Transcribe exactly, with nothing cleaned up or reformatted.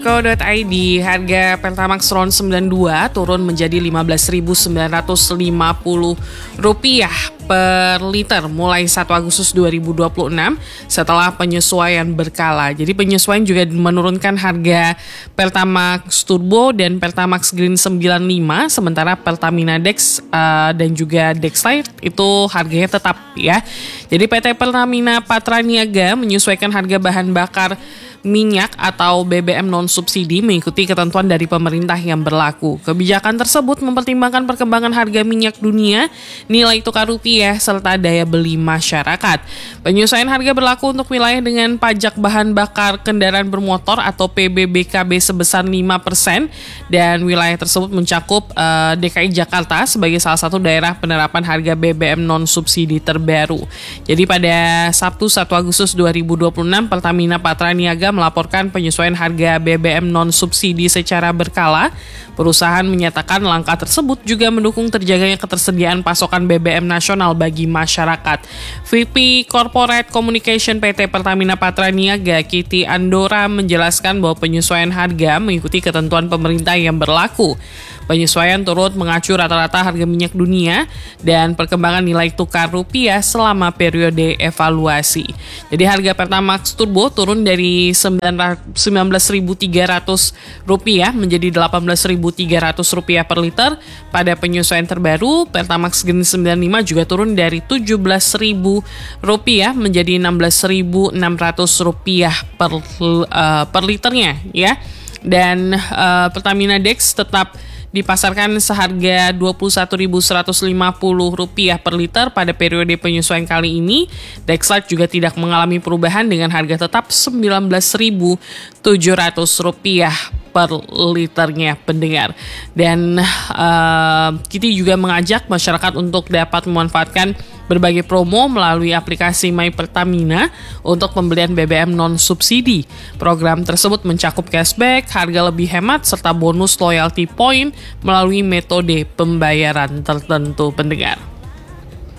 co dot i d, harga Pertamax RON sembilan puluh dua turun menjadi lima belas ribu sembilan ratus lima puluh rupiah per liter mulai satu Agustus dua ribu dua puluh enam setelah penyesuaian berkala. Jadi penyesuaian juga menurunkan harga Pertamax Turbo dan Pertamax Green sembilan puluh lima, sementara Pertamina Dex uh, dan juga Dexlite itu harganya tetap ya. Jadi P T Pertamina Patraniaga menyesuaikan harga bahan bakar minyak atau B B M non-subsidi mengikuti ketentuan dari pemerintah yang berlaku. Kebijakan tersebut mempertimbangkan perkembangan harga minyak dunia, nilai tukar rupiah, serta daya beli masyarakat. Penyesuaian harga berlaku untuk wilayah dengan pajak bahan bakar kendaraan bermotor atau P B B K B sebesar lima persen dan wilayah tersebut mencakup uh, D K I Jakarta sebagai salah satu daerah penerapan harga B B M non-subsidi terbaru. Jadi pada Sabtu satu Agustus dua ribu dua puluh enam, Pertamina Patraniaga melaporkan penyesuaian harga B B M non-subsidi secara berkala. Perusahaan menyatakan langkah tersebut juga mendukung terjaganya ketersediaan pasokan B B M nasional bagi masyarakat. V P Corporate Communication P T Pertamina Patraniaga, Kitty Andora, menjelaskan bahwa penyesuaian harga mengikuti ketentuan pemerintah yang berlaku. Penyesuaian turut mengacu rata-rata harga minyak dunia dan perkembangan nilai tukar rupiah selama periode evaluasi. Jadi harga Pertamax Turbo turun dari sembilan belas ribu tiga ratus rupiah menjadi delapan belas ribu tiga ratus rupiah per liter. Pada penyesuaian terbaru, Pertamax Green sembilan puluh lima juga turun dari tujuh belas ribu rupiah menjadi enam belas ribu enam ratus rupiah per, uh, per liternya ya. Dan uh, Pertamina Dex tetap dipasarkan seharga dua puluh satu ribu seratus lima puluh rupiah per liter pada periode penyesuaian kali ini. Dexlite juga tidak mengalami perubahan dengan harga tetap sembilan belas ribu tujuh ratus rupiah per liternya pendengar. Dan uh, kita juga mengajak masyarakat untuk dapat memanfaatkan berbagai promo melalui aplikasi My Pertamina untuk pembelian B B M non-subsidi. Program tersebut mencakup cashback, harga lebih hemat, serta bonus loyalty point melalui metode pembayaran tertentu pendengar.